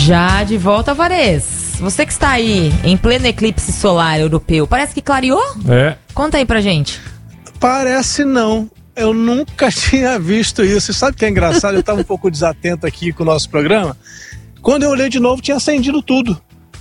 Já de volta, Alvarez. Você que está aí em pleno eclipse solar europeu, parece que clareou? Conta aí pra gente. Parece não. Eu nunca tinha visto isso. Sabe o que é engraçado? Eu estava um pouco desatento aqui com o nosso programa. Quando eu olhei de novo, tinha acendido tudo.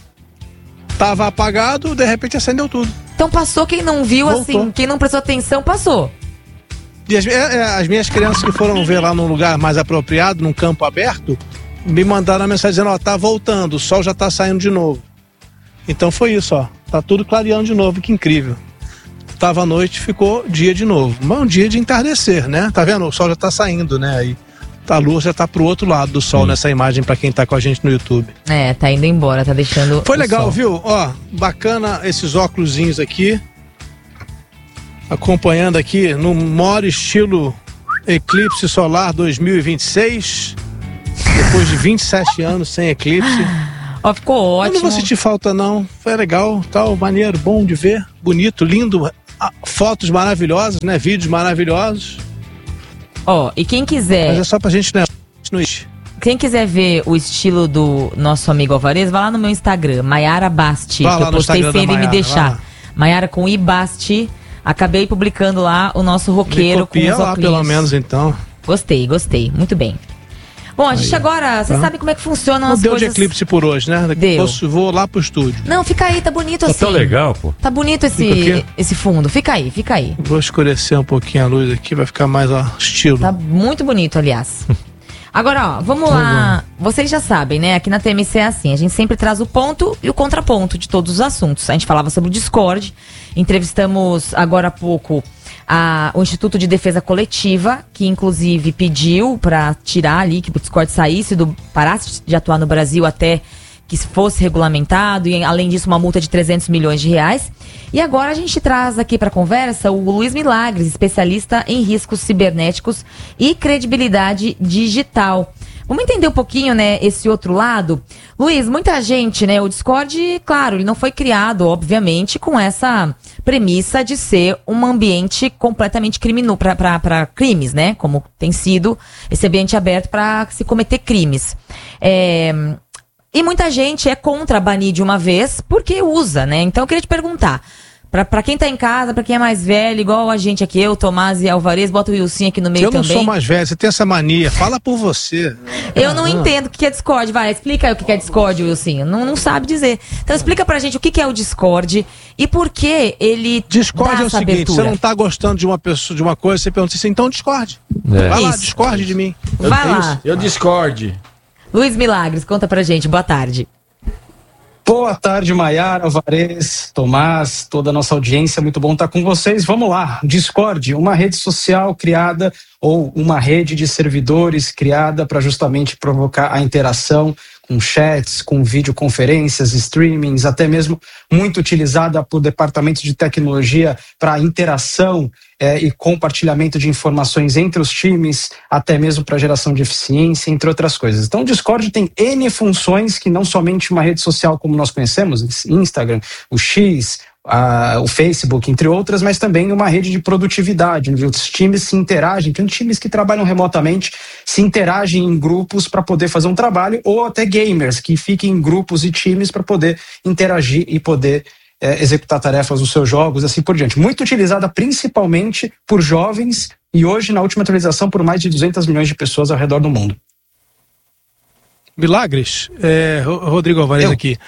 Tava apagado, de repente acendeu tudo. Então passou, quem não viu, Voltou. assim, quem não prestou atenção, passou. E as minhas crianças que foram ver lá num lugar mais apropriado, num campo aberto, me mandaram a mensagem dizendo, tá voltando, o sol já tá saindo de novo. Então foi isso, ó. Tá tudo clareando de novo, que incrível. Tava à noite, ficou dia de novo. Mas um dia de entardecer, né? Tá vendo? O sol já tá saindo, né? Aí a lua já tá pro outro lado do sol nessa imagem pra quem tá com a gente no YouTube. Tá indo embora, tá deixando. Foi legal, sol. viu? Ó, bacana esses óculosinhos aqui. Acompanhando aqui no maior estilo Eclipse Solar 2026. Depois de 27 anos sem eclipse. Ó, ficou ótimo. Eu não vou sentir falta, não. Foi legal, tal, maneiro, bom de ver. Bonito, lindo. Fotos maravilhosas, né? Vídeos maravilhosos. Ó, e quem quiser. Mas é só pra gente, né? Quem quiser ver o estilo do nosso amigo Alvarez, vai lá no meu Instagram, Maiara Basti. Vai que lá eu no postei Instagram sem ele da me Maiara, deixar. Maiara com I Basti. Acabei publicando lá o nosso roqueiro com os lá, óculos. pelo menos, então. Gostei. Muito bem. Bom, a gente agora, você sabe como é que funcionam as Não deu coisas. de eclipse por hoje, né? Deu. Vou lá pro estúdio. Não, fica aí, tá bonito assim. Tá tão legal, pô. Tá bonito esse fundo. Fica aí. Vou escurecer um pouquinho a luz aqui, vai ficar mais, ó, estilo. Tá muito bonito, aliás. Agora, ó, vamos lá. Vocês já sabem, né? Aqui na TMC é assim, a gente sempre traz o ponto e o contraponto de todos os assuntos. A gente falava sobre o Discord, entrevistamos agora há pouco o Instituto de Defesa Coletiva, que inclusive pediu para tirar ali, que o Discord parasse de atuar no Brasil até que fosse regulamentado, e além disso uma multa de 300 milhões de reais. E agora a gente traz aqui para conversa o Luiz Milagres, especialista em riscos cibernéticos e credibilidade digital. Vamos entender um pouquinho, né, esse outro lado. Luiz, muita gente, né, o Discord, claro, ele não foi criado, obviamente, com essa premissa de ser um ambiente completamente criminoso para crimes, né, como tem sido esse ambiente aberto para se cometer crimes. E muita gente é contra banir de uma vez porque usa, né? Então eu queria te perguntar, pra quem tá em casa, pra quem é mais velho, igual a gente aqui, eu, Tomás e Alvarez, bota o Wilson aqui no meio também. Eu não sou mais velho, você tem essa mania, fala por você. Eu não entendo o que é Discord, vai, explica aí o que é Discord, Wilson, não sabe dizer. Então explica pra gente o que é o Discord e por que ele Discord dá é o essa seguinte, abertura. você não tá gostando de uma pessoa, de uma coisa, você pergunta assim, então discorde. Vai lá, Isso. discorde de mim. Vai lá. Eu discorde. Luiz Milagres, conta pra gente, boa tarde. Boa tarde, Maiara, Alvarez, Tomás, toda a nossa audiência, muito bom estar com vocês. Vamos lá, Discord, uma rede social criada ou uma rede de servidores criada para justamente provocar a interação com chats, com videoconferências, streamings, até mesmo muito utilizada por departamentos de tecnologia para interação e compartilhamento de informações entre os times, até mesmo para geração de eficiência, entre outras coisas. Então o Discord tem N funções que não somente uma rede social como nós conhecemos, Instagram, o X, o Facebook, entre outras, mas também uma rede de produtividade, onde os times se interagem, tem times que trabalham remotamente, se interagem em grupos para poder fazer um trabalho, ou até gamers que fiquem em grupos e times para poder interagir e poder executar tarefas nos seus jogos, assim por diante. Muito utilizada principalmente por jovens e hoje, na última atualização, por mais de 200 milhões de pessoas ao redor do mundo. Milagres, Rodrigo Alvarez aqui.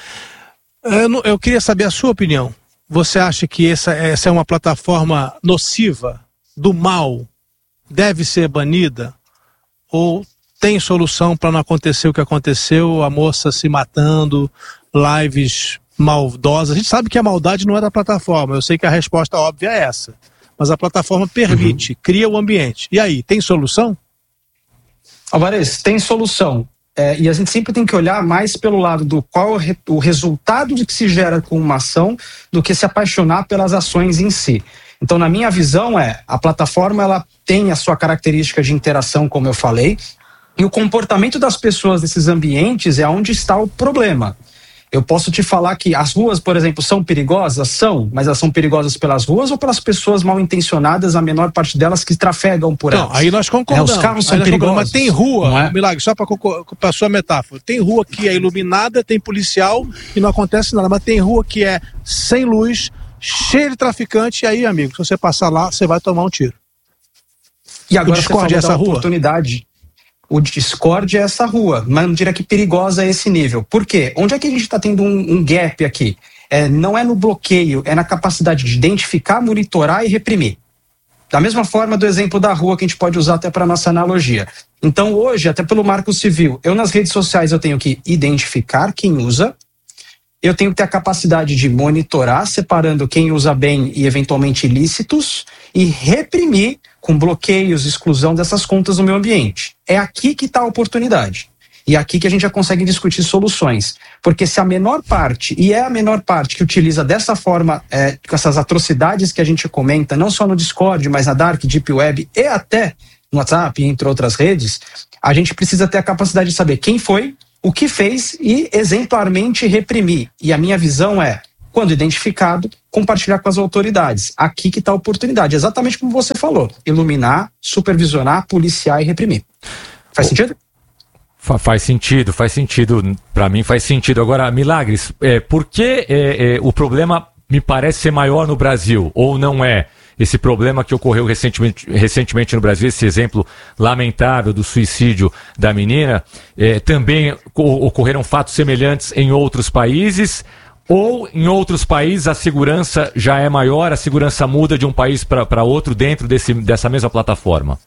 Eu queria saber a sua opinião. Você acha que essa é uma plataforma nociva, do mal, deve ser banida? Ou tem solução para não acontecer o que aconteceu, a moça se matando, lives maldosas? A gente sabe que a maldade não é da plataforma, eu sei que a resposta óbvia é essa. Mas a plataforma permite, cria o ambiente. E aí, tem solução? Alvarez, tem solução. E a gente sempre tem que olhar mais pelo lado do qual o resultado de que se gera com uma ação do que se apaixonar pelas ações em si. Então, na minha visão, a plataforma ela tem a sua característica de interação, como eu falei, e o comportamento das pessoas nesses ambientes é onde está o problema. Eu posso te falar que as ruas, por exemplo, são perigosas? São, mas elas são perigosas pelas ruas ou pelas pessoas mal intencionadas, a menor parte delas que trafegam por elas? Aí nós concordamos. Os carros são perigosos. Mas tem rua, Milagre, só para a sua metáfora, tem rua que é iluminada, tem policial e não acontece nada, mas tem rua que é sem luz, cheia de traficante, e aí, amigo, se você passar lá, você vai tomar um tiro. E agora você falou essa oportunidade. O Discord é essa rua, mas não diria que perigosa é esse nível. Por quê? Onde é que a gente está tendo um gap aqui? Não é no bloqueio, é na capacidade de identificar, monitorar e reprimir. Da mesma forma do exemplo da rua que a gente pode usar até para nossa analogia. Então hoje, até pelo Marco Civil, eu nas redes sociais eu tenho que identificar quem usa, eu tenho que ter a capacidade de monitorar, separando quem usa bem e eventualmente ilícitos, e reprimir com bloqueios, exclusão dessas contas no meu ambiente. É aqui que está a oportunidade. E é aqui que a gente já consegue discutir soluções. Porque se a menor parte, e é a menor parte que utiliza dessa forma, com essas atrocidades que a gente comenta, não só no Discord, mas na Dark, Deep Web e até no WhatsApp, entre outras redes, a gente precisa ter a capacidade de saber quem foi, o que fez e exemplarmente reprimir. E a minha visão é, quando identificado, compartilhar com as autoridades. Aqui que está a oportunidade, exatamente como você falou. Iluminar, supervisionar, policiar e reprimir. Faz sentido? Faz sentido. Para mim faz sentido. Agora, Milagres, por que o problema me parece ser maior no Brasil? Ou não é? Esse problema que ocorreu recentemente no Brasil, esse exemplo lamentável do suicídio da menina, também ocorreram fatos semelhantes em outros países? Ou em outros países a segurança já é maior, a segurança muda de um país para outro dentro dessa mesma plataforma?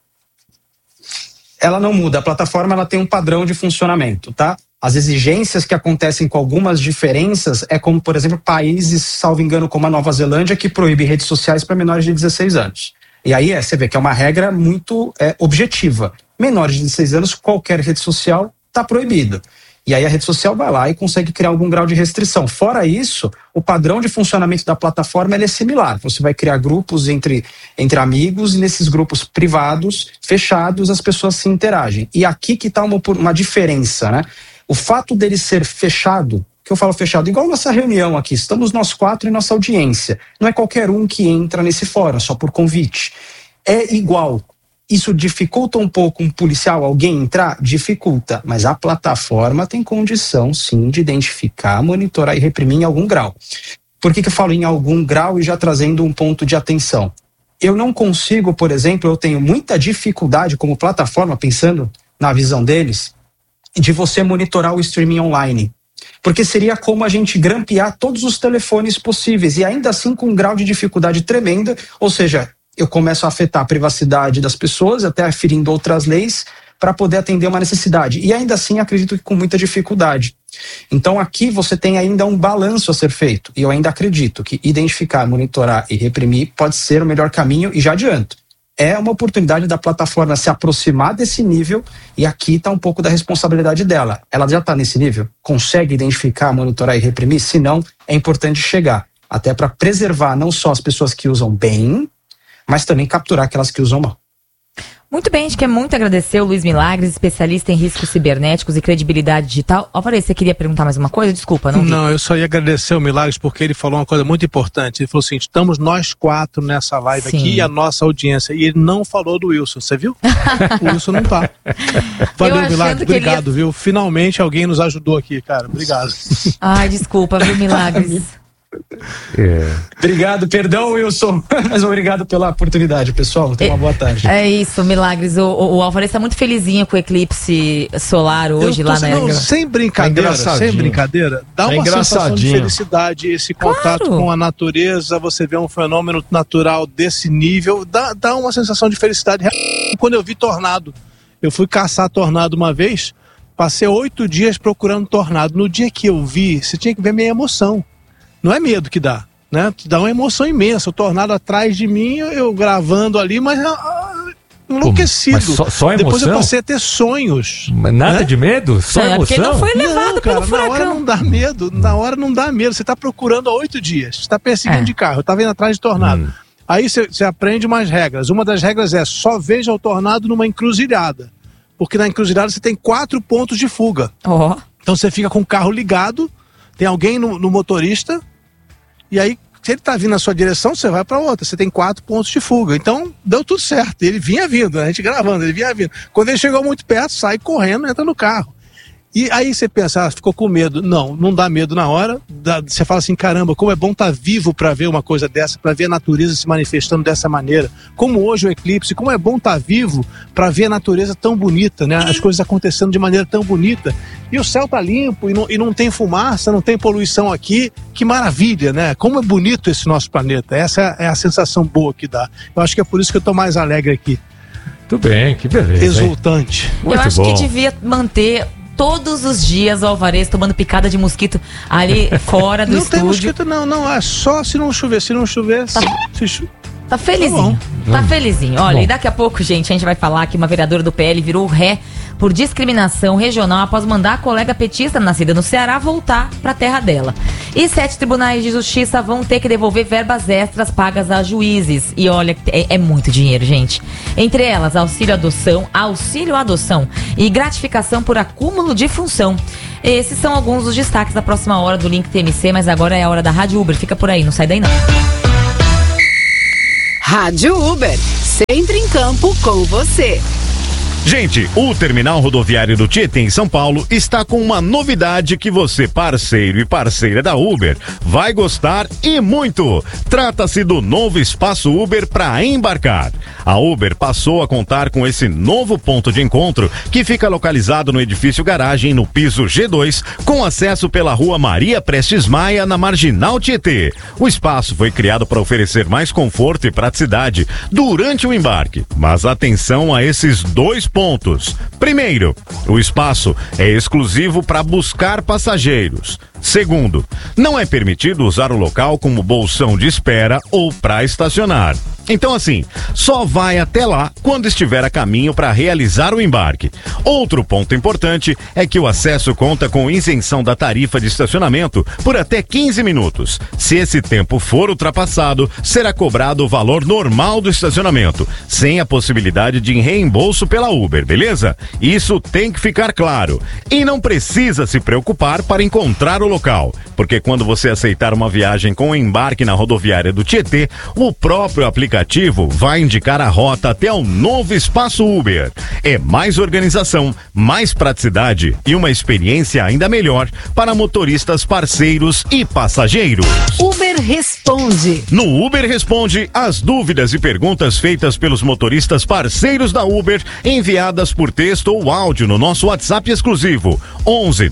Ela não muda, a plataforma ela tem um padrão de funcionamento, tá? As exigências que acontecem com algumas diferenças é como, por exemplo, países, salvo engano, como a Nova Zelândia, que proíbe redes sociais para menores de 16 anos. E aí você vê que é uma regra muito objetiva. Menores de 16 anos, qualquer rede social está proibido. E aí a rede social vai lá e consegue criar algum grau de restrição. Fora isso, o padrão de funcionamento da plataforma é similar. Você vai criar grupos entre amigos e nesses grupos privados, fechados, as pessoas se interagem. E aqui que está uma diferença, né? O fato dele ser fechado, que eu falo fechado, igual nossa reunião aqui, estamos nós 4 e nossa audiência. Não é qualquer um que entra nesse fórum, só por convite. É igual. Isso dificulta um pouco um policial, alguém entrar? Dificulta, mas a plataforma tem condição, sim, de identificar, monitorar e reprimir em algum grau. Por que eu falo em algum grau e já trazendo um ponto de atenção? Eu não consigo, por exemplo, eu tenho muita dificuldade como plataforma, pensando na visão deles, de você monitorar o streaming online. Porque seria como a gente grampear todos os telefones possíveis e ainda assim com um grau de dificuldade tremenda, ou seja, eu começo a afetar a privacidade das pessoas, até ferindo outras leis, para poder atender uma necessidade. E ainda assim, acredito que com muita dificuldade. Então aqui você tem ainda um balanço a ser feito. E eu ainda acredito que identificar, monitorar e reprimir pode ser o melhor caminho, e já adianto. É uma oportunidade da plataforma se aproximar desse nível, e aqui está um pouco da responsabilidade dela. Ela já está nesse nível? Consegue identificar, monitorar e reprimir? Se não, é importante chegar. Até para preservar não só as pessoas que usam bem, mas também capturar aquelas que usam mal. Muito bem, a gente quer muito agradecer o Luiz Milagres, especialista em riscos cibernéticos e credibilidade digital. Alvarez, você queria perguntar mais uma coisa? Desculpa, não vi. Não, eu só ia agradecer o Milagres porque ele falou uma coisa muito importante. Ele falou assim, estamos nós 4 nessa live aqui e a nossa audiência. E ele não falou do Wilson, você viu? O Wilson não tá. Valeu, Milagres, obrigado, viu? Finalmente alguém nos ajudou aqui, cara. Obrigado. Ai, desculpa, viu, Milagres? Obrigado, perdão, Wilson, mas obrigado pela oportunidade, pessoal. Tenha uma boa tarde. É isso, Milagres. O Alvarez está muito felizinho com o eclipse solar hoje lá na Angra. Sem brincadeira, dá uma sensação de felicidade, esse contato com a natureza, você vê um fenômeno natural desse nível, dá uma sensação de felicidade. Quando eu vi tornado, eu fui caçar tornado uma vez, passei 8 dias procurando tornado. No dia que eu vi, você tinha que ver minha emoção. Não é medo que dá, né? Dá uma emoção imensa. O tornado atrás de mim, eu gravando ali, mas enlouquecido. Mas só emoção? Depois eu passei a ter sonhos. Mas nada de medo? Só emoção? Porque não foi levado pelo furacão. Na hora não dá medo. Na hora não dá medo. Você está procurando há 8 dias. Você está perseguindo de carro. Eu estava indo atrás de tornado. Aí você aprende umas regras. Uma das regras é só veja o tornado numa encruzilhada. Porque na encruzilhada você tem 4 pontos de fuga. Então você fica com o carro ligado, Tem alguém no motorista, e aí, se ele tá vindo na sua direção, você vai para outra. Você tem 4 pontos de fuga. Então, deu tudo certo. Ele vinha vindo, a gente gravando, ele vinha vindo. Quando ele chegou muito perto, sai correndo, entra no carro. E aí você pensa, ficou com medo. Não dá medo na hora. Você fala assim, caramba, como é bom estar vivo para ver uma coisa dessa, para ver a natureza se manifestando dessa maneira. Como hoje o eclipse, como é bom estar vivo para ver a natureza tão bonita, né? As coisas acontecendo de maneira tão bonita. E o céu tá limpo e não tem fumaça, não tem poluição aqui. Que maravilha, né? Como é bonito esse nosso planeta. Essa é a sensação boa que dá. Eu acho que é por isso que eu tô mais alegre aqui. Tudo bem, que beleza. Exultante. Eu acho que devia manter todos os dias o Alvarez tomando picada de mosquito ali fora do estúdio. Não tem mosquito, não. É só se não chover. Se não chover, Tá felizinho. Tá felizinho. Olha, e daqui a pouco, gente, a gente vai falar que uma vereadora do PL virou ré por discriminação regional após mandar a colega petista nascida no Ceará voltar pra terra dela. E 7 tribunais de justiça vão ter que devolver verbas extras pagas a juízes. E olha, é muito dinheiro, gente. Entre elas, auxílio adoção e gratificação por acúmulo de função. Esses são alguns dos destaques da próxima hora do Link TMC, mas agora é a hora da Rádio Uber. Fica por aí, não sai daí não. Rádio Uber, sempre em campo com você. Gente, o terminal rodoviário do Tietê em São Paulo está com uma novidade que você, parceiro e parceira da Uber, vai gostar e muito. Trata-se do novo espaço Uber para embarcar. A Uber passou a contar com esse novo ponto de encontro que fica localizado no edifício garagem no piso G2, com acesso pela rua Maria Prestes Maia, na Marginal Tietê. O espaço foi criado para oferecer mais conforto e praticidade durante o embarque. Mas atenção a esses 2 pontos. Primeiro, o espaço é exclusivo para buscar passageiros. Segundo, não é permitido usar o local como bolsão de espera ou para estacionar. Então, assim, só vai até lá quando estiver a caminho para realizar o embarque. Outro ponto importante é que o acesso conta com isenção da tarifa de estacionamento por até 15 minutos. Se esse tempo for ultrapassado, será cobrado o valor normal do estacionamento, sem a possibilidade de reembolso pela Uber, beleza? Isso tem que ficar claro. E não precisa se preocupar para encontrar o local, porque quando você aceitar uma viagem com embarque na rodoviária do Tietê, o próprio aplicativo vai indicar a rota até o novo espaço Uber. É mais organização, mais praticidade e uma experiência ainda melhor para motoristas parceiros e passageiros. Uber Responde. No Uber Responde, as dúvidas e perguntas feitas pelos motoristas parceiros da Uber, enviadas por texto ou áudio no nosso WhatsApp exclusivo 11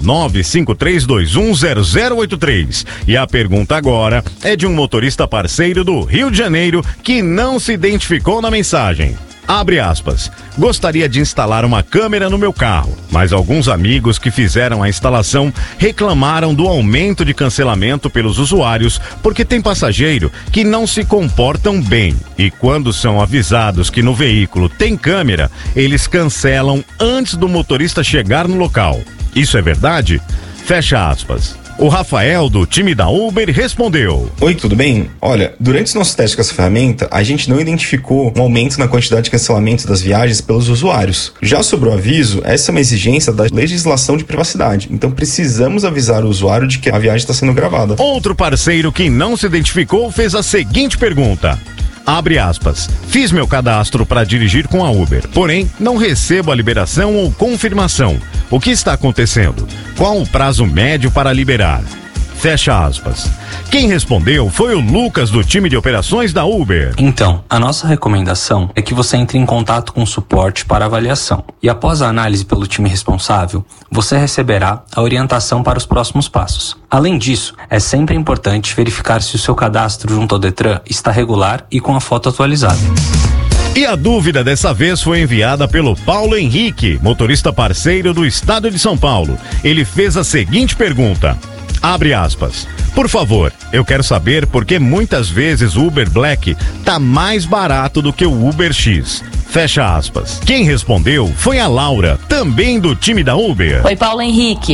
95321 0083. E a pergunta agora é de um motorista parceiro do Rio de Janeiro que não se identificou na mensagem. Abre aspas. Gostaria de instalar uma câmera no meu carro, mas alguns amigos que fizeram a instalação reclamaram do aumento de cancelamento pelos usuários porque tem passageiro que não se comportam bem e quando são avisados que no veículo tem câmera, eles cancelam antes do motorista chegar no local. Isso é verdade? Fecha aspas. O Rafael, do time da Uber, respondeu. Oi, tudo bem? Olha, durante os nossos testes com essa ferramenta, a gente não identificou um aumento na quantidade de cancelamentos das viagens pelos usuários. Já sobre o aviso, essa é uma exigência da legislação de privacidade. Então precisamos avisar o usuário de que a viagem está sendo gravada. Outro parceiro que não se identificou fez a seguinte pergunta. Abre aspas. Fiz meu cadastro para dirigir com a Uber, porém não recebo a liberação ou confirmação. O que está acontecendo? Qual o prazo médio para liberar? Fecha aspas. Quem respondeu foi o Lucas, do time de operações da Uber. Então, a nossa recomendação é que você entre em contato com o suporte para avaliação. E após a análise pelo time responsável, você receberá a orientação para os próximos passos. Além disso, é sempre importante verificar se o seu cadastro junto ao Detran está regular e com a foto atualizada. E a dúvida dessa vez foi enviada pelo Paulo Henrique, motorista parceiro do estado de São Paulo. Ele fez a seguinte pergunta. Abre aspas. Por favor, eu quero saber por que muitas vezes o Uber Black tá mais barato do que o Uber X. Fecha aspas. Quem respondeu foi a Laura, também do time da Uber. Oi, Paulo Henrique.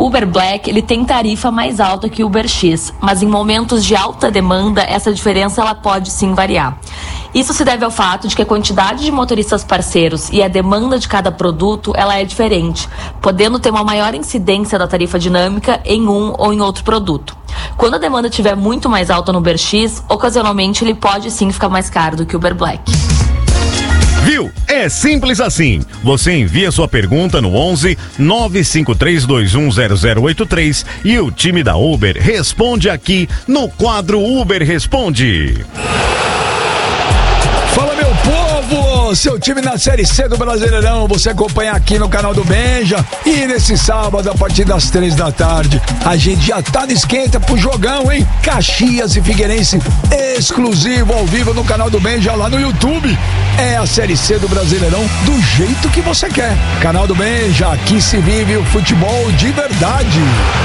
O Uber Black, ele tem tarifa mais alta que o Uber X, mas em momentos de alta demanda, essa diferença ela pode sim variar. Isso se deve ao fato de que a quantidade de motoristas parceiros e a demanda de cada produto, ela é diferente, podendo ter uma maior incidência da tarifa dinâmica em um ou em outro produto. Quando a demanda estiver muito mais alta no Uber X, ocasionalmente ele pode sim ficar mais caro do que o Uber Black. Viu? É simples assim. Você envia sua pergunta no 11 953210083 e o time da Uber responde aqui no quadro Uber Responde. Fala, meu povo! Seu time na Série C do Brasileirão, você acompanha aqui no canal do Benja. E nesse sábado, a partir das 3 da tarde, a gente já tá no esquenta pro jogão, hein? Caxias e Figueirense, exclusivo ao vivo no canal do Benja lá no YouTube. É a Série C do Brasileirão do jeito que você quer. Canal do Benja, aqui se vive o futebol de verdade.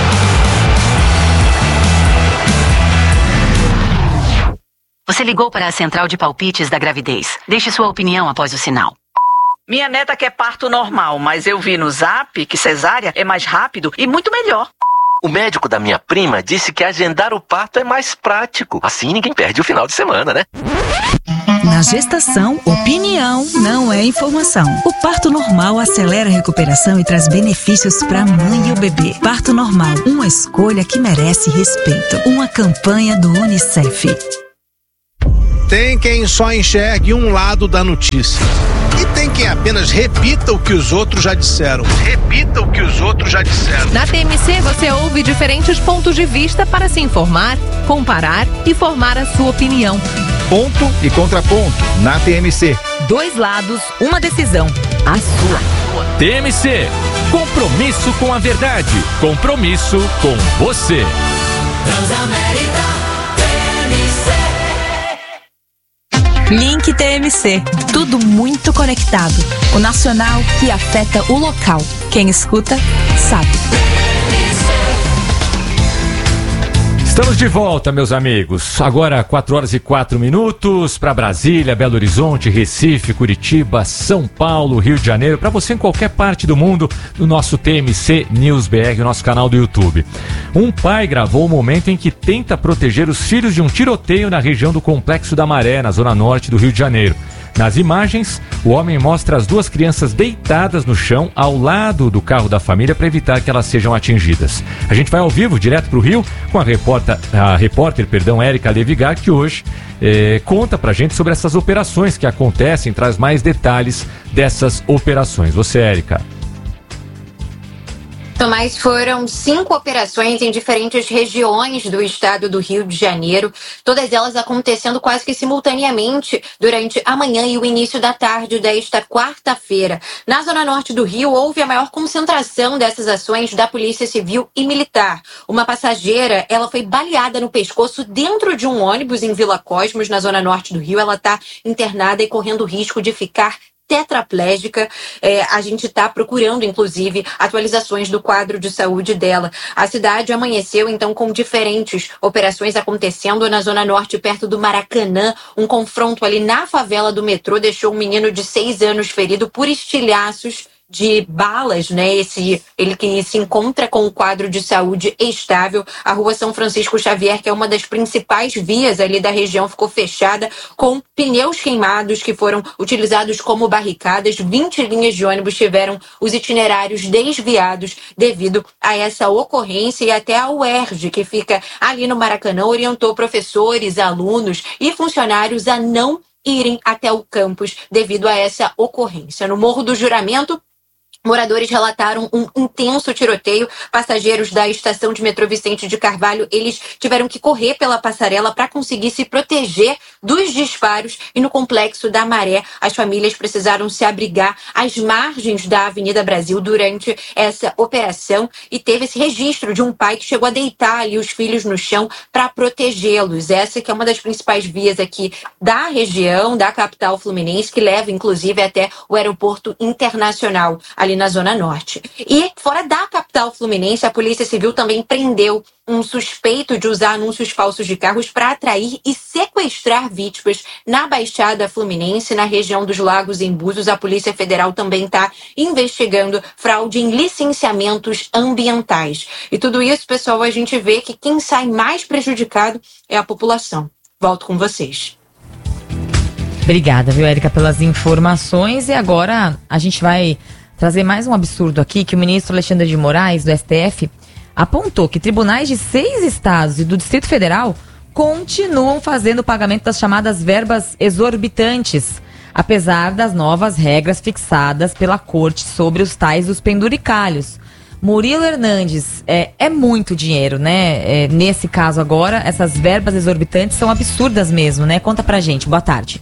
Você ligou para a central de palpites da gravidez. Deixe sua opinião após o sinal. Minha neta quer parto normal, mas eu vi no Zap que cesárea é mais rápido e muito melhor. O médico da minha prima disse que agendar o parto é mais prático. Assim ninguém perde o final de semana, né? Na gestação, opinião não é informação. O parto normal acelera a recuperação e traz benefícios para a mãe e o bebê. Parto normal, uma escolha que merece respeito. Uma campanha do UNICEF. Tem quem só enxergue um lado da notícia. E tem quem apenas repita o que os outros já disseram. Repita o que os outros já disseram. Na TMC você ouve diferentes pontos de vista para se informar, comparar e formar a sua opinião. Ponto e contraponto na TMC. 2 lados, uma decisão. A sua. TMC. Compromisso com a verdade. Compromisso com você. Transamérica TMC. Link TMC, tudo muito conectado. O nacional que afeta o local. Quem escuta, sabe. Estamos de volta, meus amigos. Agora 4h04 para Brasília, Belo Horizonte, Recife, Curitiba, São Paulo, Rio de Janeiro, para você em qualquer parte do mundo, no nosso TMC News BR, o nosso canal do YouTube. Um pai gravou o momento em que tenta proteger os filhos de um tiroteio na região do Complexo da Maré, na zona norte do Rio de Janeiro. Nas imagens, o homem mostra as 2 crianças deitadas no chão ao lado do carro da família para evitar que elas sejam atingidas. A gente vai ao vivo, direto para o Rio, com a repórter Érica Levigar, que hoje conta pra gente sobre essas operações que acontecem, traz mais detalhes dessas operações. Você, Érica. Tomás, foram 5 operações em diferentes regiões do estado do Rio de Janeiro, todas elas acontecendo quase que simultaneamente durante a manhã e o início da tarde desta quarta-feira. Na zona norte do Rio, houve a maior concentração dessas ações da Polícia Civil e Militar. Uma passageira, ela foi baleada no pescoço dentro de um ônibus em Vila Cosmos, na zona norte do Rio. Ela está internada e correndo risco de ficar tetraplégica. A gente está procurando, inclusive, atualizações do quadro de saúde dela. A cidade amanheceu, então, com diferentes operações acontecendo na Zona Norte, perto do Maracanã. Um confronto ali na favela do metrô deixou um menino de 6 anos ferido por estilhaços de balas, né? Ele que se encontra com um quadro de saúde estável. A rua São Francisco Xavier, que é uma das principais vias ali da região, ficou fechada com pneus queimados que foram utilizados como barricadas. 20 linhas de ônibus tiveram os itinerários desviados devido a essa ocorrência, e até a UERJ, que fica ali no Maracanã, orientou professores, alunos e funcionários a não irem até o campus devido a essa ocorrência. No Morro do Juramento, moradores relataram um intenso tiroteio. Passageiros da estação de metrô Vicente de Carvalho, eles tiveram que correr pela passarela para conseguir se proteger dos disparos. E no Complexo da Maré, as famílias precisaram se abrigar às margens da Avenida Brasil durante essa operação. E teve esse registro de um pai que chegou a deitar ali os filhos no chão para protegê-los. Essa que é uma das principais vias aqui da região, da capital fluminense, que leva inclusive até o aeroporto internacional ali na Zona Norte. E fora da capital fluminense, a Polícia Civil também prendeu um suspeito de usar anúncios falsos de carros para atrair e sequestrar vítimas na Baixada Fluminense, na região dos Lagos, em Búzios. A Polícia Federal também está investigando fraude em licenciamentos ambientais. E tudo isso, pessoal, a gente vê que quem sai mais prejudicado é a população. Volto com vocês. Obrigada, viu, Érica, pelas informações. E agora a gente vai trazer mais um absurdo aqui, que o ministro Alexandre de Moraes, do STF, apontou que tribunais de 6 estados e do Distrito Federal continuam fazendo o pagamento das chamadas verbas exorbitantes, apesar das novas regras fixadas pela Corte sobre os tais dos penduricalhos. Murilo Hernandes, é muito dinheiro, né? Nesse caso agora, essas verbas exorbitantes são absurdas mesmo, né? Conta pra gente. Boa tarde.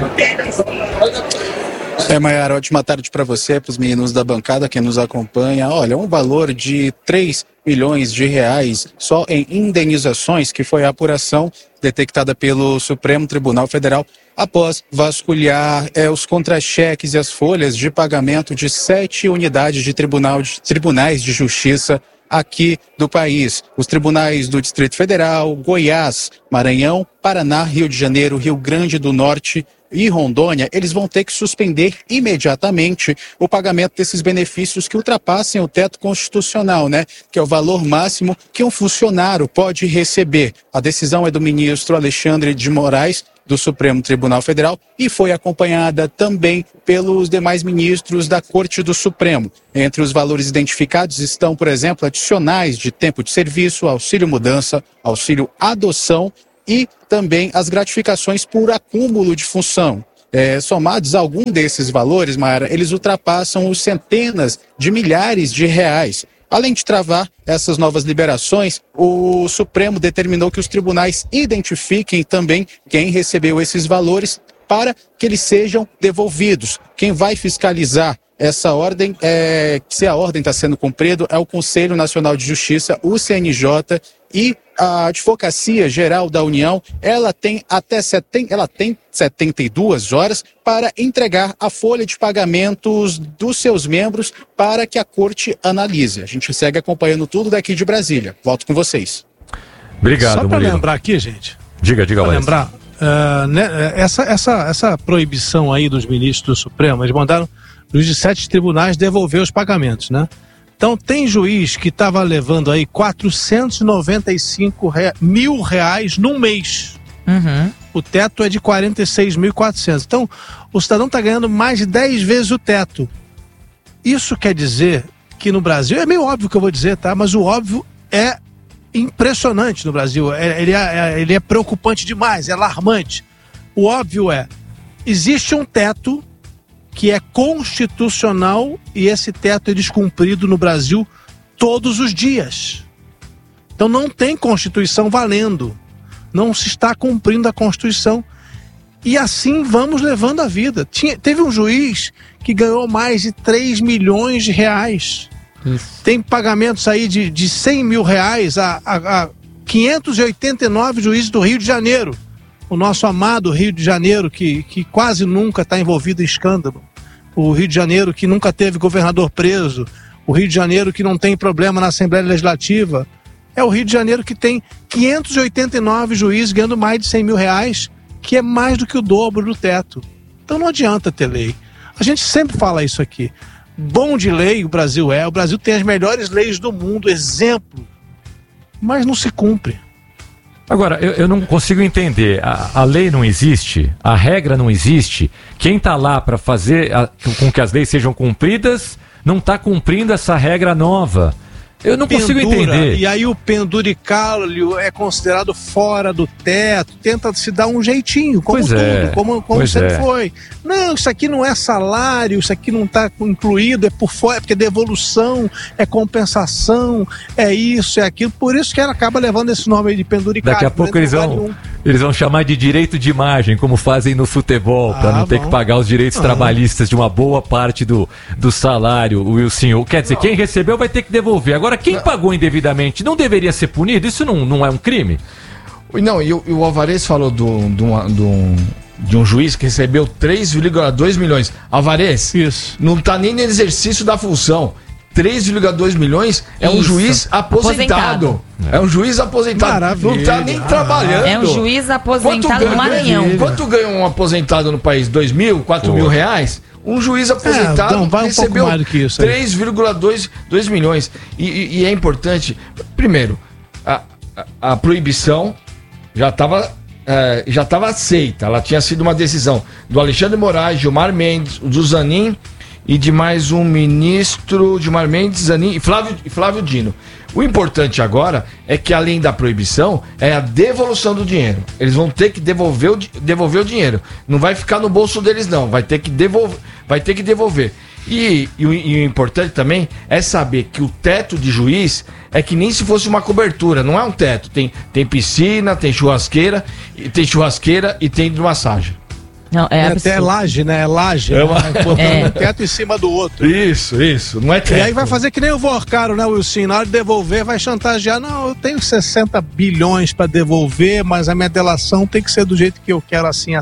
Maiara, ótima tarde para você, para os meninos da bancada que nos acompanha. Olha, um valor de 3 milhões de reais só em indenizações, que foi a apuração detectada pelo Supremo Tribunal Federal após vasculhar os contra-cheques e as folhas de pagamento de 7 unidades de tribunais de justiça aqui do país. Os tribunais do Distrito Federal, Goiás, Maranhão, Paraná, Rio de Janeiro, Rio Grande do Norte e Rondônia, eles vão ter que suspender imediatamente o pagamento desses benefícios que ultrapassem o teto constitucional, né? Que é o valor máximo que um funcionário pode receber. A decisão é do ministro Alexandre de Moraes, do Supremo Tribunal Federal, e foi acompanhada também pelos demais ministros da Corte do Supremo. Entre os valores identificados estão, por exemplo, adicionais de tempo de serviço, auxílio mudança, auxílio adoção e também as gratificações por acúmulo de função. Somados a algum desses valores, Mayara, eles ultrapassam os centenas de milhares de reais. Além de travar essas novas liberações, o Supremo determinou que os tribunais identifiquem também quem recebeu esses valores para que eles sejam devolvidos. Quem vai fiscalizar essa ordem, se a ordem está sendo cumprida, é o Conselho Nacional de Justiça, o CNJ, e a Advocacia Geral da União, ela tem 72 horas para entregar a folha de pagamentos dos seus membros para que a Corte analise. A gente segue acompanhando tudo daqui de Brasília. Volto com vocês. Obrigado, Só para Murilo. lembrar aqui, gente. Diga, Para Wes. lembrar, essa proibição aí dos ministros do Supremo, eles mandaram os de 7 tribunais devolver os pagamentos, né? Então tem juiz que estava levando aí 495 mil reais num mês. Uhum. O teto é de 46.400. Então o cidadão está ganhando mais de 10 vezes o teto. Isso quer dizer que no Brasil, é meio óbvio que eu vou dizer, tá? Mas o óbvio é impressionante no Brasil. Ele é preocupante demais, é alarmante. O óbvio existe um teto que é constitucional e esse teto é descumprido no Brasil todos os dias. Então não tem Constituição valendo. Não se está cumprindo a Constituição. E assim vamos levando a vida. Teve um juiz que ganhou mais de 3 milhões de reais. Isso. Tem pagamentos aí de 100 mil reais a 589 juízes do Rio de Janeiro. O nosso amado Rio de Janeiro, que quase nunca está envolvido em escândalo. O Rio de Janeiro que nunca teve governador preso. O Rio de Janeiro que não tem problema na Assembleia Legislativa. É o Rio de Janeiro que tem 589 juízes ganhando mais de 100 mil reais, que é mais do que o dobro do teto. Então não adianta ter lei. A gente sempre fala isso aqui. Bom de lei o Brasil o Brasil tem as melhores leis do mundo, exemplo. Mas não se cumpre. Agora, eu não consigo entender. A lei não existe, a regra não existe. Quem está lá para fazer com que as leis sejam cumpridas não está cumprindo essa regra nova. Eu não consigo entender. E aí o penduricalho é considerado fora do teto, tenta se dar um jeitinho, como como sempre foi. Não, isso aqui não é salário, isso aqui não está incluído, é por fora, porque é devolução, é compensação, é isso, é aquilo. Por isso que ela acaba levando esse nome aí de penduricalho. Daqui a pouco eles vão chamar de direito de imagem, como fazem no futebol, para não ter que pagar os direitos trabalhistas de uma boa parte do salário, o senhor. Quer dizer, quem recebeu vai ter que devolver. Agora, quem pagou indevidamente não deveria ser punido? Isso não é um crime? Não, e o Alvarez falou de um juiz que recebeu 3,2 milhões. Alvarez, isso. Não tá nem no exercício da função. 3,2 milhões é um juiz aposentado. É um juiz aposentado. Maravilha. Não tá nem trabalhando. É um juiz aposentado no Maranhão. Quanto ganha um aposentado no país? 2 mil, 4 mil reais? Um juiz aposentado recebeu 3,2 milhões. E é importante, primeiro, a proibição já estava aceita. Ela tinha sido uma decisão do Alexandre Moraes, Gilmar Mendes, do Zanin e de mais um ministro, Gilmar Mendes, Zanin e Flávio Dino. O importante agora é que, além da proibição, é a devolução do dinheiro. Eles vão ter que devolver o dinheiro. Não vai ficar no bolso deles, não. Vai ter que devolver. E o importante também é saber que o teto de juiz é que nem se fosse uma cobertura. Não é um teto. Tem piscina, tem churrasqueira e tem hidromassagem. Não, até laje, né? É laje. Um teto em cima do outro. Isso. Não é teto. E aí vai fazer que nem o Vorcaro, né, Wilson? Na hora de devolver, vai chantagear. Não, eu tenho 60 bilhões para devolver, mas a minha delação tem que ser do jeito que eu quero, assim.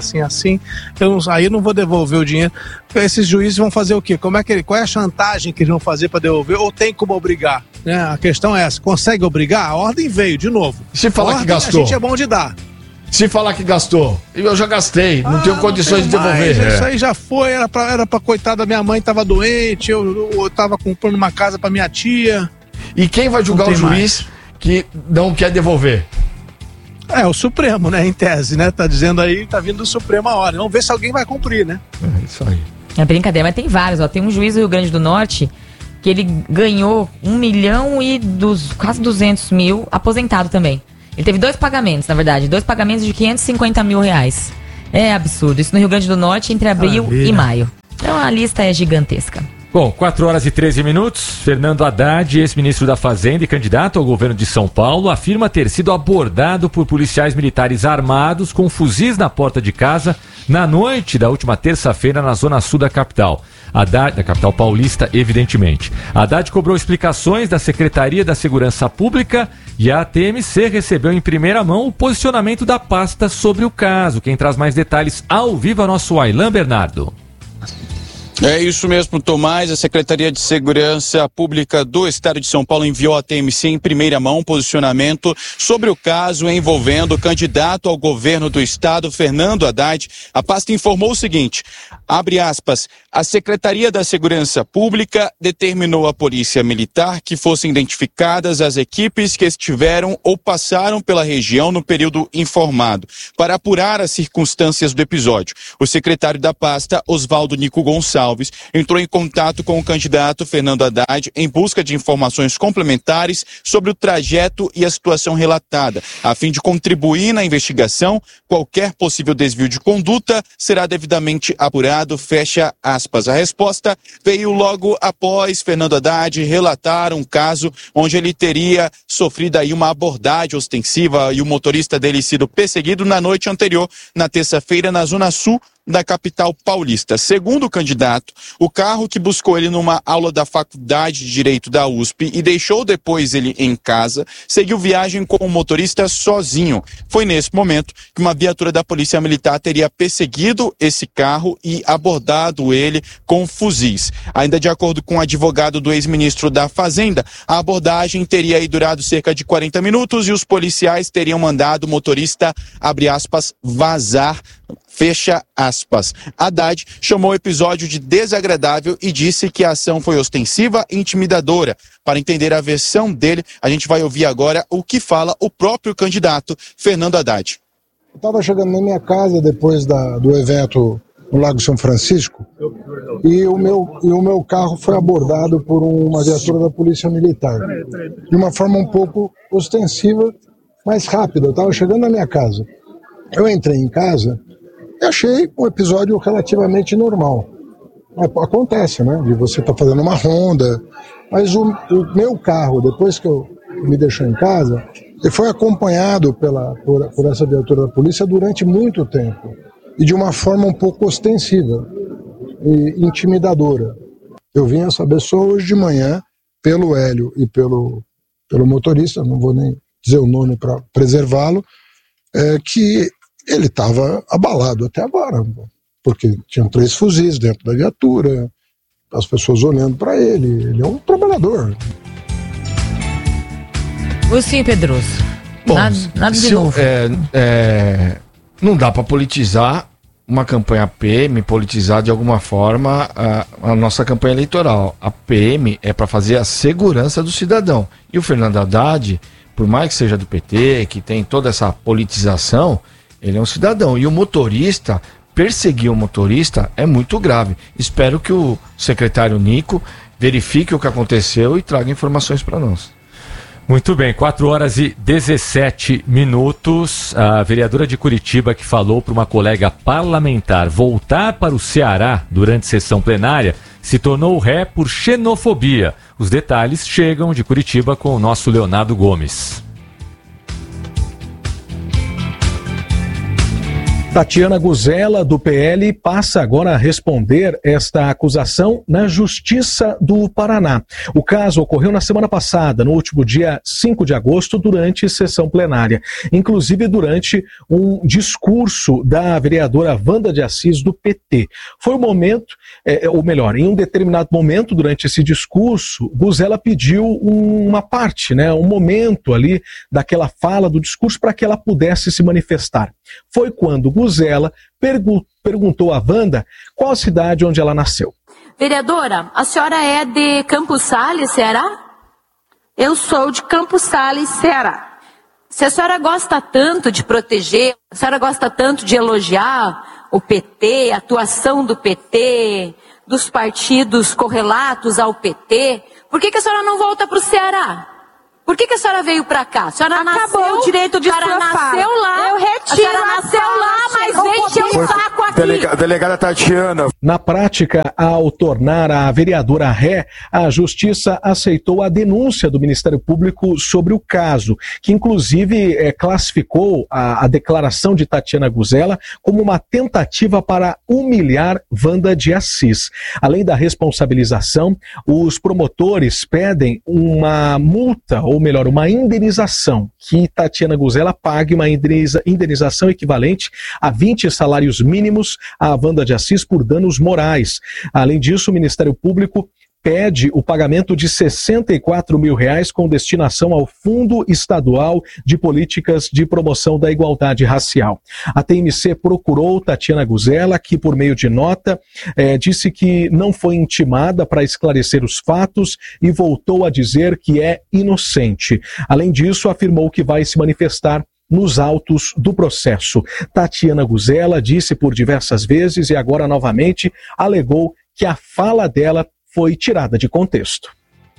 Aí eu não vou devolver o dinheiro. Esses juízes vão fazer o quê? Qual é a chantagem que eles vão fazer para devolver? Ou tem como obrigar? Né? A questão é essa. Consegue obrigar? A ordem veio, de novo. Se falar que gastou. A gente é bom de dar. Se falar que gastou, eu já gastei, não tenho condições de devolver. Isso aí já foi, era pra coitada da minha mãe, tava doente, eu tava comprando uma casa pra minha tia. E quem vai julgar o juiz que não quer devolver? É o Supremo, né, em tese, né, tá dizendo aí, tá vindo do Supremo a hora. Vamos ver se alguém vai cumprir, né? É isso aí. É brincadeira, mas tem vários, tem um juiz do Rio Grande do Norte que ele ganhou 1 milhão e quase 200 mil aposentado também. Ele teve 2 pagamentos, na verdade. 2 pagamentos de 550 mil reais. É absurdo. Isso no Rio Grande do Norte entre abril e maio. Então a lista é gigantesca. Bom, 4h13. Fernando Haddad, ex-ministro da Fazenda e candidato ao governo de São Paulo, afirma ter sido abordado por policiais militares armados com fuzis na porta de casa na noite da última terça-feira na zona sul da capital. Haddad, da capital paulista, evidentemente. Haddad cobrou explicações da Secretaria da Segurança Pública e a TMC recebeu em primeira mão o posicionamento da pasta sobre o caso. Quem traz mais detalhes ao vivo é o nosso Aylan Bernardo. É isso mesmo, Tomás. A Secretaria de Segurança Pública do Estado de São Paulo enviou à TMC em primeira mão um posicionamento sobre o caso envolvendo o candidato ao governo do Estado, Fernando Haddad. A pasta informou o seguinte, abre aspas, a Secretaria da Segurança Pública determinou à Polícia Militar que fossem identificadas as equipes que estiveram ou passaram pela região no período informado, para apurar as circunstâncias do episódio. O secretário da pasta, Oswaldo Nico Gonçalves, entrou em contato com o candidato Fernando Haddad em busca de informações complementares sobre o trajeto e a situação relatada. A fim de contribuir na investigação, qualquer possível desvio de conduta será devidamente apurado, fecha aspas. A resposta veio logo após Fernando Haddad relatar um caso onde ele teria sofrido aí uma abordagem ostensiva e o motorista dele sido perseguido na noite anterior, na terça-feira, na zona sul da capital paulista. Segundo o candidato, o carro que buscou ele numa aula da Faculdade de Direito da USP e deixou depois ele em casa, seguiu viagem com o motorista sozinho. Foi nesse momento que uma viatura da Polícia Militar teria perseguido esse carro e abordado ele com fuzis. Ainda de acordo com o advogado do ex-ministro da Fazenda, a abordagem teria aí durado cerca de 40 minutos e os policiais teriam mandado o motorista, abre aspas, vazar, fecha aspas. Haddad chamou o episódio de desagradável e disse que a ação foi ostensiva e intimidadora. Para entender a versão dele, a gente vai ouvir agora o que fala o próprio candidato Fernando Haddad. Eu estava chegando na minha casa depois do evento no Lago São Francisco e o meu carro foi abordado por uma viatura da Polícia Militar de uma forma um pouco ostensiva, mas rápida. Eu estava chegando na minha casa. Eu entrei em casa e achei um episódio relativamente normal. Acontece, né? De você estar fazendo uma ronda, mas o meu carro, depois que me deixou em casa, ele foi acompanhado por essa viatura da polícia durante muito tempo e de uma forma um pouco ostensiva e intimidadora. Eu vim a saber só hoje de manhã, pelo Hélio e pelo motorista, não vou nem dizer o nome para preservá-lo, que ele estava abalado até agora, porque tinham 3 fuzis dentro da viatura, as pessoas olhando para ele é um trabalhador. Sim, Pedroso. Bom, nada de novo. Não dá para politizar uma campanha PM, politizar de alguma forma a nossa campanha eleitoral. A PM é para fazer a segurança do cidadão. E o Fernando Haddad, por mais que seja do PT, que tem toda essa politização, ele é um cidadão. E o motorista, perseguir o motorista é muito grave. Espero que o secretário Nico verifique o que aconteceu e traga informações para nós. Muito bem, 4h17. A vereadora de Curitiba, que falou para uma colega parlamentar voltar para o Ceará durante sessão plenária, se tornou ré por xenofobia. Os detalhes chegam de Curitiba com o nosso Leonardo Gomes. Tatiana Guzella, do PL, passa agora a responder esta acusação na Justiça do Paraná. O caso ocorreu na semana passada, no último dia 5 de agosto, durante sessão plenária. Inclusive durante um discurso da vereadora Wanda de Assis, do PT. Foi o momento, em um determinado momento durante esse discurso, Guzella pediu uma parte, um momento ali daquela fala do discurso para que ela pudesse se manifestar. Foi quando Guzella perguntou a Wanda qual a cidade onde ela nasceu. Vereadora, a senhora é de Campos Sales, Ceará? Eu sou de Campos Sales, Ceará. Se a senhora gosta tanto de proteger, a senhora gosta tanto de elogiar o PT, a atuação do PT, dos partidos correlatos ao PT, por que a senhora não volta para o Ceará? Por que a senhora veio pra cá? A senhora Acabou nasceu, o direito de a senhora sua nasceu fala. lá. Eu retiro a senhora a nasceu fala, lá, mas encheu o saco aqui. Delegada Tatiana. Na prática, ao tornar a vereadora ré, a Justiça aceitou a denúncia do Ministério Público sobre o caso, que inclusive classificou a declaração de Tatiana Guzella como uma tentativa para humilhar Wanda de Assis. Além da responsabilização, os promotores pedem uma multa, ou melhor, uma indenização, que Tatiana Guzella pague uma indenização equivalente a 20 salários mínimos a Wanda de Assis por danos morais. Além disso, o Ministério Público pede o pagamento de R$64 mil com destinação ao Fundo Estadual de Políticas de Promoção da Igualdade Racial. A TMC procurou Tatiana Guzella, que por meio de nota disse que não foi intimada para esclarecer os fatos e voltou a dizer que é inocente. Além disso, afirmou que vai se manifestar nos autos do processo. Tatiana Guzella disse por diversas vezes e agora novamente alegou que a fala dela foi tirada de contexto.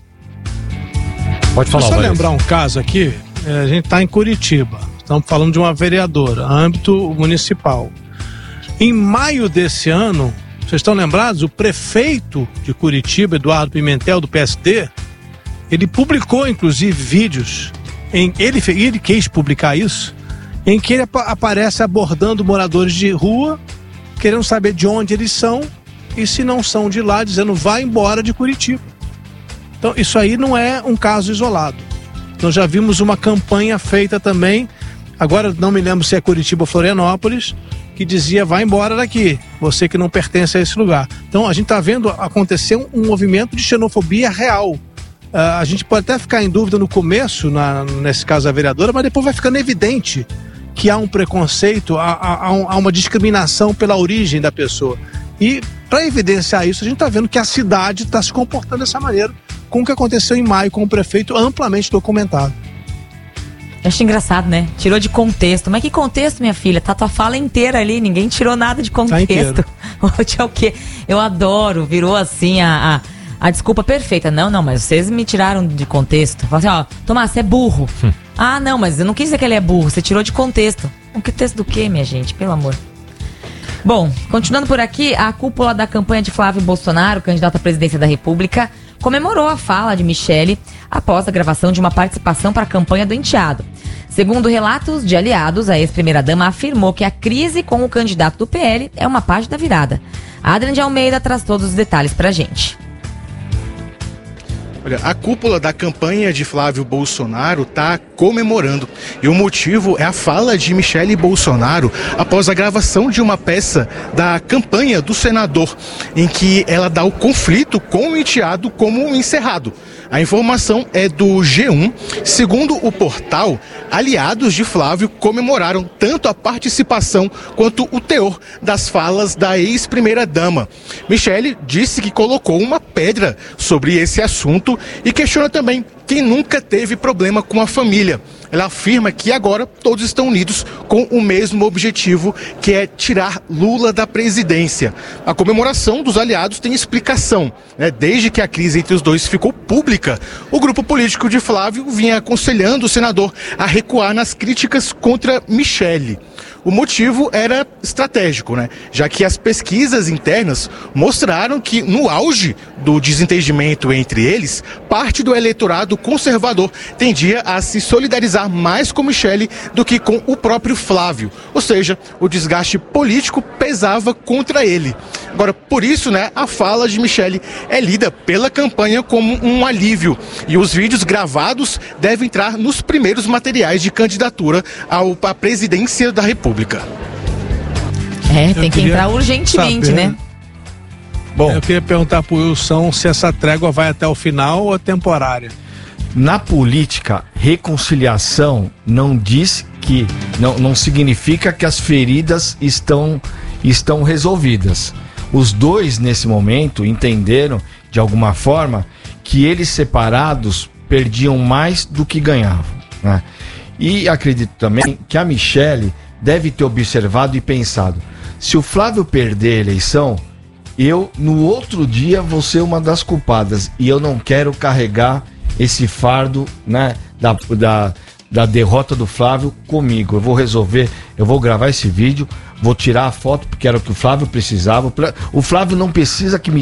Pode falar, só lembrar um caso aqui, a gente está em Curitiba, estamos falando de uma vereadora, âmbito municipal. Em maio desse ano, vocês estão lembrados, o prefeito de Curitiba, Eduardo Pimentel, do PSD, ele publicou inclusive vídeos, ele quis publicar isso, em que ele aparece abordando moradores de rua, querendo saber de onde eles são, e se não são de lá, dizendo vai embora de Curitiba. Então isso aí não é um caso isolado. Nós já vimos uma campanha feita também, agora não me lembro se é Curitiba ou Florianópolis, que dizia vai embora daqui, você que não pertence a esse lugar. Então a gente está vendo acontecer um movimento de xenofobia real. A gente pode até ficar em dúvida no começo, nesse caso da vereadora, mas depois vai ficando evidente que há um preconceito, há uma discriminação pela origem da pessoa. E para evidenciar isso, a gente está vendo que a cidade está se comportando dessa maneira, com o que aconteceu em maio com o prefeito amplamente documentado. Eu achei engraçado, né? Tirou de contexto. Mas que contexto, minha filha? Tá tua fala inteira ali, ninguém tirou nada de contexto. Tá o quê? Eu adoro, virou assim a desculpa perfeita. Não, mas vocês me tiraram de contexto. Falaram assim, Tomás, você é burro. Ah, não, mas eu não quis dizer que ele é burro, você tirou de contexto. Contexto do quê, minha gente? Pelo amor. Bom, continuando por aqui, a cúpula da campanha de Flávio Bolsonaro, candidato à presidência da República, comemorou a fala de Michele após a gravação de uma participação para a campanha do enteado. Segundo relatos de aliados, a ex-primeira-dama afirmou que a crise com o candidato do PL é uma página virada. Adrian de Almeida traz todos os detalhes pra gente. Olha, a cúpula da campanha de Flávio Bolsonaro está comemorando. E o motivo é a fala de Michele Bolsonaro após a gravação de uma peça da campanha do senador, em que ela dá o conflito com o enteado como encerrado. A informação é do G1. Segundo o portal, aliados de Flávio comemoraram tanto a participação quanto o teor das falas da ex-primeira-dama. Michele disse que colocou uma pedra sobre esse assunto e questiona também quem nunca teve problema com a família. Ela afirma que agora todos estão unidos com o mesmo objetivo, que é tirar Lula da presidência. A comemoração dos aliados tem explicação, né? Desde que a crise entre os dois ficou pública, o grupo político de Flávio vinha aconselhando o senador a recuar nas críticas contra Michele. O motivo era estratégico, né? Já que as pesquisas internas mostraram que, no auge do desentendimento entre eles, parte do eleitorado conservador tendia a se solidarizar mais com Michele do que com o próprio Flávio. Ou seja, o desgaste político pesava contra ele. Agora, por isso, né, a fala de Michele é lida pela campanha como um alívio. E os vídeos gravados devem entrar nos primeiros materiais de candidatura à presidência da República. Tem que entrar urgentemente, né? Bom, eu queria perguntar pro Wilson se essa trégua vai até o final ou é temporária. Na política, reconciliação não diz que não significa que as feridas estão resolvidas. Os dois, nesse momento, entenderam, de alguma forma, que eles separados perdiam mais do que ganhavam, né? E acredito também que a Michele deve ter observado e pensado: se o Flávio perder a eleição, eu, no outro dia, vou ser uma das culpadas. E eu não quero carregar esse fardo, né, da derrota do Flávio comigo. Eu vou resolver, eu vou gravar esse vídeo, vou tirar a foto, porque era o que o Flávio precisava. O Flávio não precisa que me